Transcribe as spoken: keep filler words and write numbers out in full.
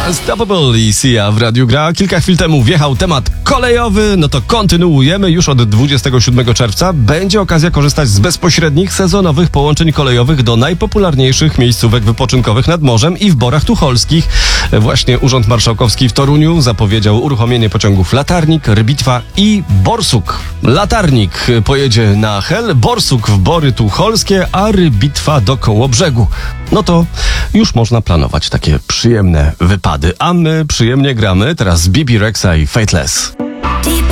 Unstoppable i Sia w Radiu Gra. Kilka chwil temu wjechał temat kolejowy, no to kontynuujemy. Już od dwudziestego siódmego czerwca będzie okazja korzystać z bezpośrednich, sezonowych połączeń kolejowych do najpopularniejszych miejscówek wypoczynkowych nad morzem i w Borach Tucholskich. Właśnie Urząd Marszałkowski w Toruniu zapowiedział uruchomienie pociągów Latarnik, Rybitwa i Borsuk. Latarnik pojedzie na Hel, Borsuk w Bory Tucholskie, a Rybitwa do Kołobrzegu. No to już można planować takie przyjemne wypady. A my przyjemnie gramy teraz z Bibi Rexa i Fateless.